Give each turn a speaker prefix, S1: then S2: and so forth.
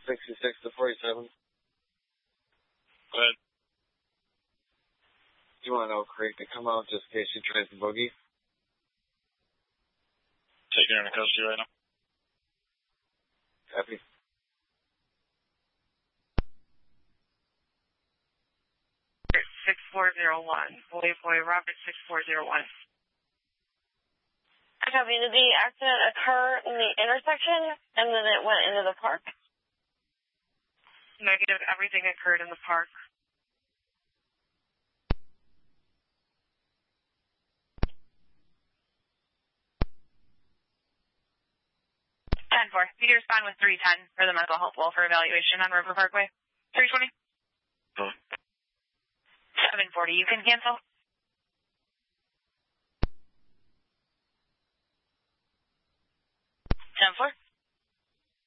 S1: 66 to 47.
S2: Go ahead.
S1: You want Oak Creek to come out just in case she tries to boogie?
S2: Taking her into custody right now.
S1: Copy.
S3: Robert 6401. Boy, Robert 6401.
S4: I copy. Did the accident occur in the intersection and then it went into the park?
S3: Negative. Everything occurred in the park. 10-4. You can respond with 310 for the mental health welfare evaluation on River Parkway. 320. 740. You can cancel.